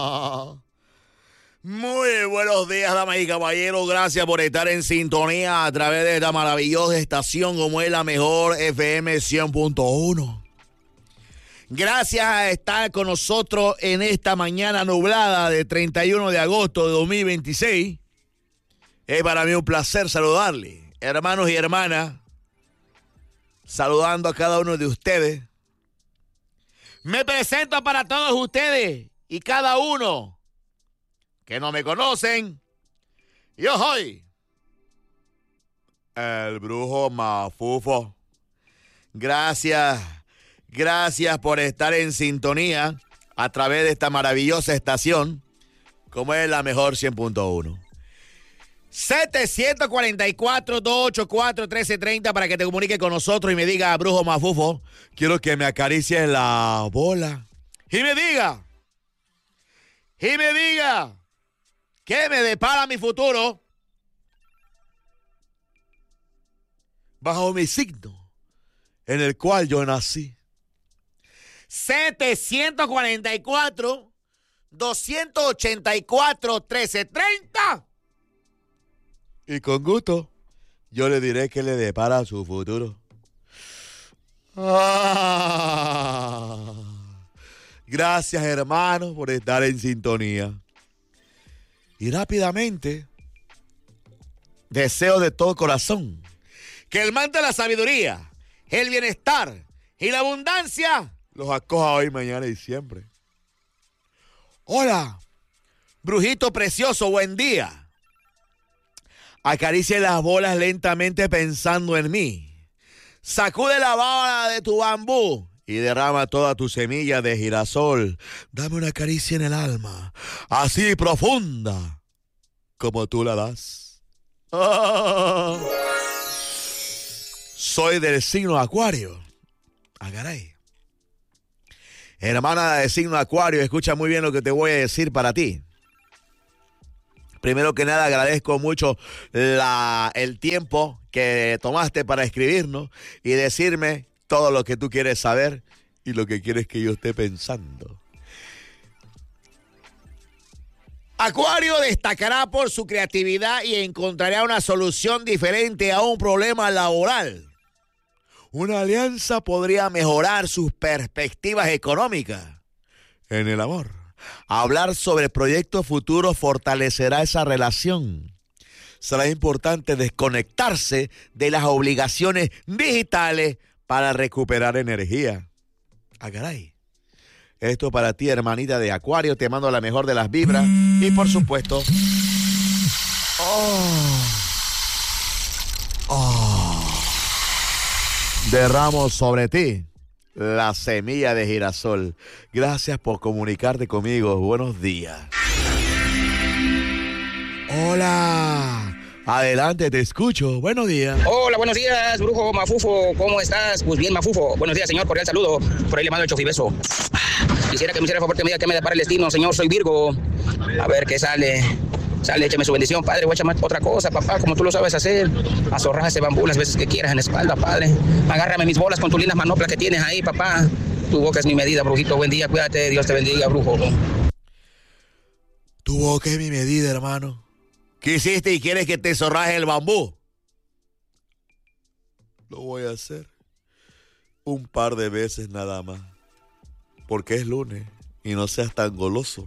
Muy buenos días, damas y caballeros. Gracias por estar en sintonía a través de esta maravillosa estación como es la mejor FM 100.1. Gracias a estar con nosotros en esta mañana nublada de 31 de agosto de 2026. Es para mí un placer saludarle, hermanos y hermanas, saludando a cada uno de ustedes. Me presento para todos ustedes y cada uno que no me conocen. Yo soy el Brujo Mafufo. Gracias por estar en sintonía a través de esta maravillosa estación, como es la mejor 100.1. 744-284-1330 para que te comuniques con nosotros y me diga, Brujo Mafufo, quiero que me acaricies la bola. Y me diga, ¿qué me depara mi futuro? Bajo mi signo, en el cual yo nací. 744-284-1330. Y con gusto, yo le diré que le depara su futuro. Gracias, hermanos, por estar en sintonía. Y rápidamente, deseo de todo corazón que el manto de la sabiduría, el bienestar y la abundancia los acoja hoy, mañana y siempre. Hola, brujito precioso, buen día. Acaricie las bolas lentamente pensando en mí. Sacude la bala de tu bambú y derrama toda tu semilla de girasol. Dame una caricia en el alma, así profunda como tú la das. Oh. Soy del signo Acuario. Caray. Hermana del signo Acuario, escucha muy bien lo que te voy a decir para ti. Primero que nada, agradezco mucho el tiempo que tomaste para escribirnos y decirme todo lo que tú quieres saber y lo que quieres que yo esté pensando. Acuario destacará por su creatividad y encontrará una solución diferente a un problema laboral. Una alianza podría mejorar sus perspectivas económicas. En el amor, hablar sobre proyectos futuros fortalecerá esa relación. Será importante desconectarse de las obligaciones digitales para recuperar energía. Caray. Esto para ti, hermanita de Acuario. Te mando la mejor de las vibras. Y por supuesto, derramo sobre ti la semilla de girasol. Gracias por comunicarte conmigo. Buenos días. Hola. Adelante, te escucho. Buenos días. Hola, buenos días, Brujo Mafufo. ¿Cómo estás? Pues bien, Mafufo. Buenos días, señor. Cordial saludo. Por ahí le mando el chofibeso. Quisiera que me hiciera el favor que me diga qué me depara el destino, señor. Soy Virgo. A ver qué sale. Sale, échame su bendición, padre. Voy a echar otra cosa, papá, como tú lo sabes hacer. Azorraja ese bambú las veces que quieras en la espalda, padre. Agárrame mis bolas con tus lindas manoplas que tienes ahí, papá. Tu boca es mi medida, brujito. Buen día, cuídate. Dios te bendiga, brujo. Tu boca es mi medida, hermano. ¿Qué hiciste y quieres que te zorraje el bambú? Lo voy a hacer un par de veces nada más. Porque es lunes y no seas tan goloso.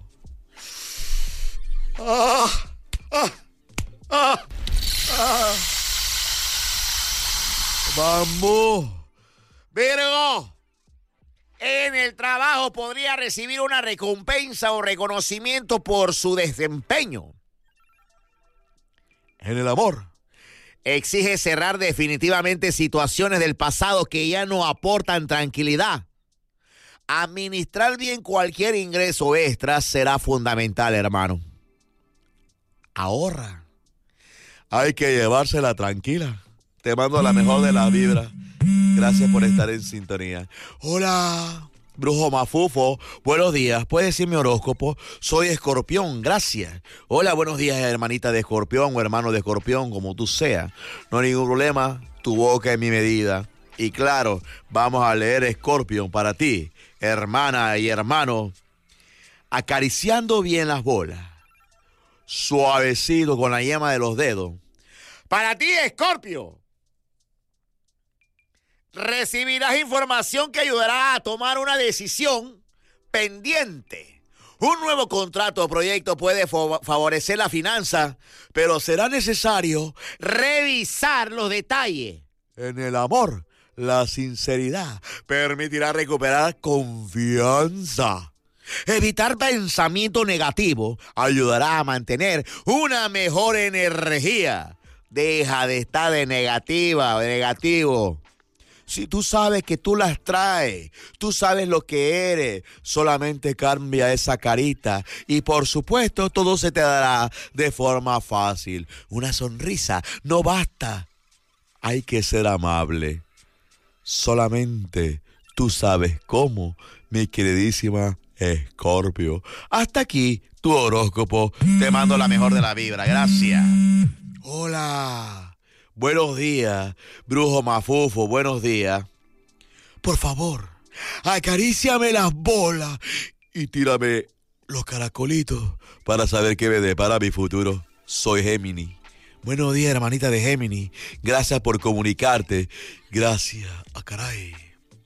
Bambú. Virgo, en el trabajo podría recibir una recompensa o reconocimiento por su desempeño. En el amor, exige cerrar definitivamente situaciones del pasado que ya no aportan tranquilidad. Administrar bien cualquier ingreso extra será fundamental, hermano. Ahorra. Hay que llevársela tranquila. Te mando la mejor de las vibras. Gracias por estar en sintonía. Hola, Brujo Mafufo. Buenos días. ¿Puedes decir mi horóscopo? Soy Escorpión. Gracias. Hola, buenos días, hermanita de Escorpión o hermano de Escorpión, como tú seas. No hay ningún problema. Tu boca es mi medida. Y claro, vamos a leer Escorpión para ti, hermana y hermano. acariciando bien las bolas, suavecito con la yema de los dedos. Para ti, Escorpio, recibirás información que ayudará a tomar una decisión pendiente. Un nuevo contrato o proyecto puede favorecer la finanza, pero será necesario revisar los detalles. En el amor, la sinceridad permitirá recuperar confianza. Evitar pensamiento negativo ayudará a mantener una mejor energía. Deja de estar de negativa o negativo. Si tú sabes que tú las traes, tú sabes lo que eres, solamente cambia esa carita y por supuesto todo se te dará de forma fácil. Una sonrisa no basta, hay que ser amable. Solamente tú sabes cómo, mi queridísima Escorpio. Hasta aquí tu horóscopo. Te mando la mejor de la vibra. Gracias. Hola. Buenos días, brujo mafufo. Buenos días. Por favor, acaríciame las bolas y tírame los caracolitos para saber qué me depara mi futuro. Soy Géminis. Buenos días, hermanita de Géminis. Gracias por comunicarte. Gracias. Caray.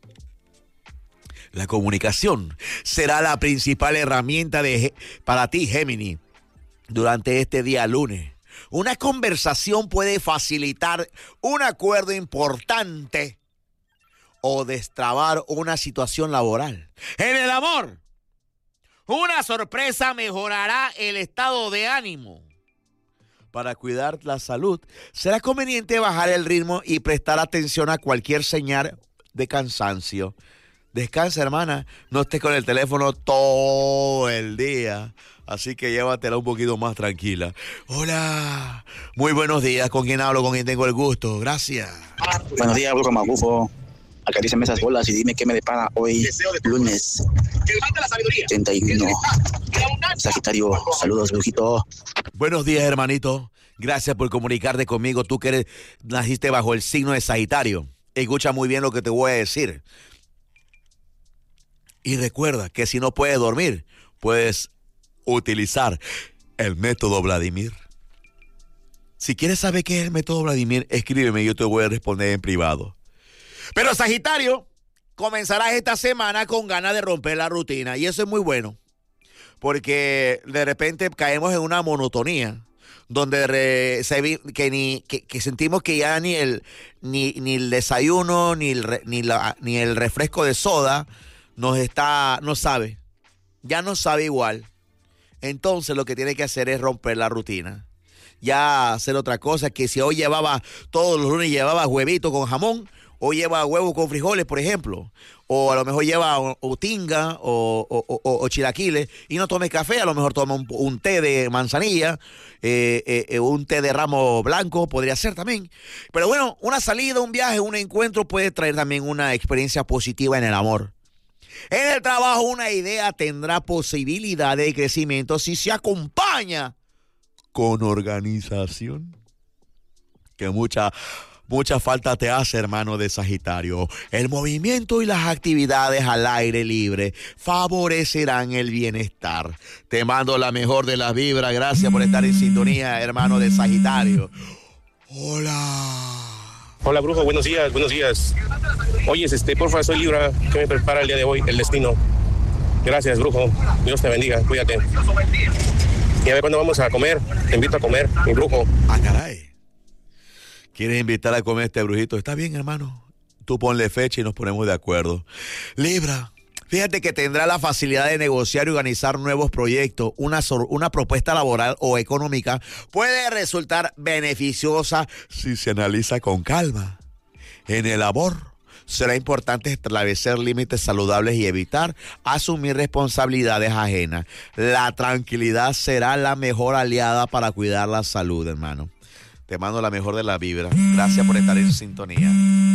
La comunicación será la principal herramienta para ti, Géminis, durante este día lunes. Una conversación puede facilitar un acuerdo importante o destrabar una situación laboral. En el amor, una sorpresa mejorará el estado de ánimo. Para cuidar la salud, será conveniente bajar el ritmo y prestar atención a cualquier señal de cansancio. Descansa, hermana, no estés con el teléfono todo el día, así que llévatela un poquito más tranquila. Hola, muy buenos días, ¿con quién hablo? ¿Con quién tengo el gusto? Gracias. Buenos días, brujo mafufo. Acaríciame esas bolas y dime qué me depara hoy, lunes 31. Sagitario, saludos, brujito. Buenos días, hermanito. Gracias por comunicarte conmigo. Tú que naciste bajo el signo de Sagitario. Escucha muy bien lo que te voy a decir. Y recuerda que si no puedes dormir, puedes utilizar el método Vladimir. Si quieres saber qué es el método Vladimir, escríbeme y yo te voy a responder en privado. Pero Sagitario, comenzarás esta semana con ganas de romper la rutina y eso es muy bueno. Porque de repente caemos en una monotonía donde que sentimos que ya ni el desayuno ni el refresco de soda no sabe igual. Entonces lo que tiene que hacer es romper la rutina. Ya hacer otra cosa, que si hoy todos los lunes llevaba huevito con jamón, hoy lleva huevo con frijoles, por ejemplo. O a lo mejor lleva o tinga o chilaquiles y no tome café, a lo mejor toma un té de manzanilla, un té de ramo blanco, podría ser también. Pero bueno, una salida, un viaje, un encuentro puede traer también una experiencia positiva en el amor. En el trabajo, una idea tendrá posibilidad de crecimiento si se acompaña con organización. Que mucha falta te hace, hermano de Sagitario. El movimiento y las actividades al aire libre favorecerán el bienestar. Te mando la mejor de las vibras. Gracias por estar en sintonía, hermano de Sagitario. Hola. Hola, brujo, buenos días. Oye, porfa, soy Libra. ¿Qué me prepara el día de hoy? El destino. Gracias, brujo. Dios te bendiga, cuídate. Y a ver cuándo vamos a comer. Te invito a comer, mi brujo. Caray. ¿Quieres invitar a comer este brujito? Está bien, hermano. Tú ponle fecha y nos ponemos de acuerdo. Libra, fíjate que tendrá la facilidad de negociar y organizar nuevos proyectos. Una propuesta laboral o económica puede resultar beneficiosa si se analiza con calma. En el amor, será importante establecer límites saludables y evitar asumir responsabilidades ajenas. La tranquilidad será la mejor aliada para cuidar la salud, hermano. Te mando la mejor de la vibra. Gracias por estar en sintonía.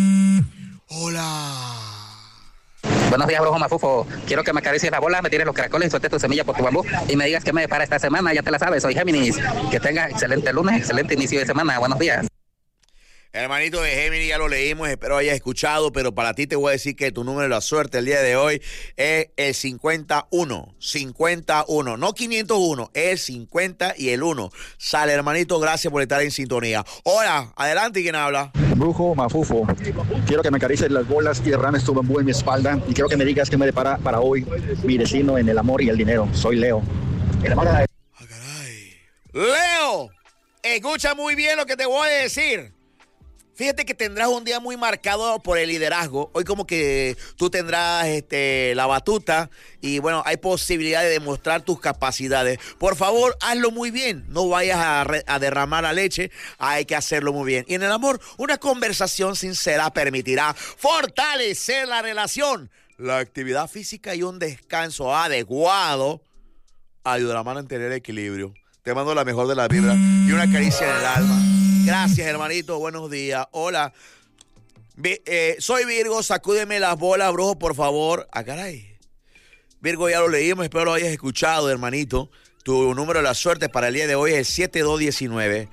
Hola. Buenos días, brujo mafufo. Quiero que me acaricies la bola, me tires los caracoles y sueltes tu semilla por tu bambú y me digas qué me depara esta semana. Ya te la sabes, soy Géminis. Que tenga excelente lunes, excelente inicio de semana. Buenos días. Hermanito de Géminis, ya lo leímos, espero hayas escuchado, pero para ti te voy a decir que tu número de la suerte el día de hoy es el 51, 51, no 501, es el 50 y el 1. Sale, hermanito, gracias por estar en sintonía. Hola, adelante, ¿quién habla? Brujo Mafufo, quiero que me acaricies las bolas y derrames tu bambú en mi espalda y quiero que me digas qué me depara para hoy mi destino en el amor y el dinero. Soy Leo. Ah, caray. Leo, escucha muy bien lo que te voy a decir. Fíjate que tendrás un día muy marcado por el liderazgo. Hoy como que tú tendrás la batuta y bueno, hay posibilidad de demostrar tus capacidades. Por favor, hazlo muy bien. No vayas a derramar la leche. Hay que hacerlo muy bien. Y en el amor, una conversación sincera permitirá fortalecer la relación. La actividad física y un descanso adecuado ayudará a mantener el equilibrio. Te mando la mejor de la vibra y una caricia en el alma. Gracias, hermanito. Buenos días. Hola. Soy Virgo. Sacúdeme las bolas, brujo, por favor. Ah, caray. Virgo, ya lo leímos. Espero lo hayas escuchado, hermanito. Tu número de la suerte para el día de hoy es el 7219.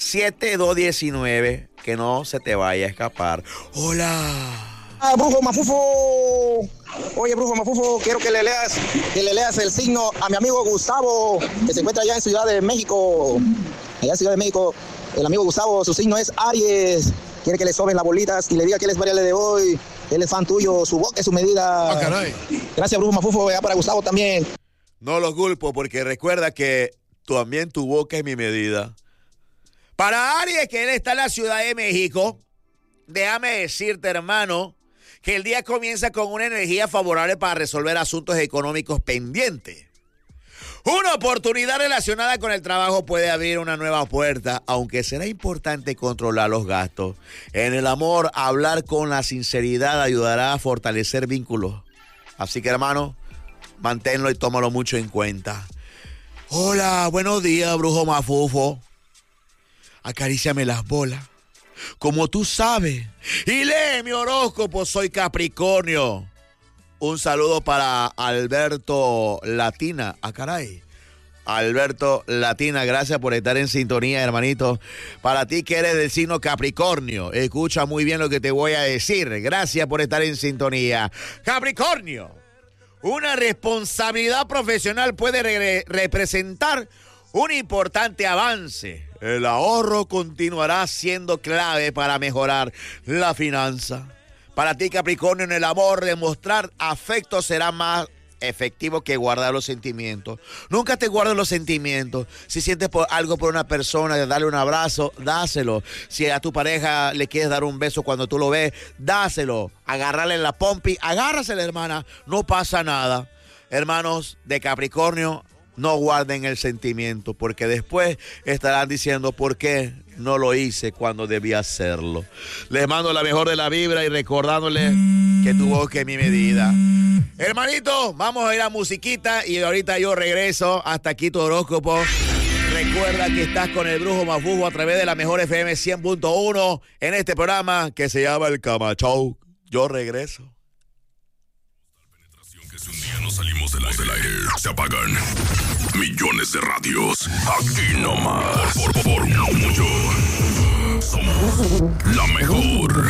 7219. Que no se te vaya a escapar. Hola. Brujo Mafufo. Oye, Brujo Mafufo, quiero que le leas el signo a mi amigo Gustavo, que se encuentra allá en Ciudad de México. Allá en Ciudad de México, el amigo Gustavo, su signo es Aries. Quiere que le soben las bolitas y le diga que él es variable de hoy. Él es fan tuyo, su boca es su medida. Ah, caray. Gracias, Brujo Mafufo, allá para Gustavo también. No lo culpo porque recuerda que también tu boca es mi medida. Para Aries, que él está en la Ciudad de México, déjame decirte, hermano, que el día comienza con una energía favorable para resolver asuntos económicos pendientes. Una oportunidad relacionada con el trabajo puede abrir una nueva puerta, aunque será importante controlar los gastos. En el amor, hablar con la sinceridad ayudará a fortalecer vínculos. Así que, hermano, manténlo y tómalo mucho en cuenta. Hola, buenos días, Brujo Mafufo. Acaríciame las bolas, como tú sabes. Y lee mi horóscopo, soy Capricornio. Un saludo para Alberto Latina. Ah, caray. Alberto Latina, gracias por estar en sintonía, hermanito. Para ti que eres del signo Capricornio, escucha muy bien lo que te voy a decir. Gracias por estar en sintonía. Capricornio, una responsabilidad profesional puede representar un importante avance. El ahorro continuará siendo clave para mejorar la finanza. Para ti, Capricornio, en el amor, demostrar afecto será más efectivo que guardar los sentimientos. Nunca te guardes los sentimientos. Si sientes algo por una persona, darle un abrazo, dáselo. Si a tu pareja le quieres dar un beso cuando tú lo ves, dáselo. Agárrale en la pompi, agárrasela, hermana. No pasa nada. Hermanos de Capricornio, no guarden el sentimiento, porque después estarán diciendo por qué no lo hice cuando debía hacerlo. Les mando la mejor de la vibra y recordándole que tu boca es mi medida. Hermanito, vamos a ir a musiquita y ahorita yo regreso. Hasta aquí tu horóscopo. Recuerda que estás con el Brujo Mafufo a través de la mejor FM 100.1 en este programa que se llama El Cama Show. Yo regreso. Que si un día no salimos del aire, se apagan millones de radios. Aquí nomás. Por mucho. Somos la mejor.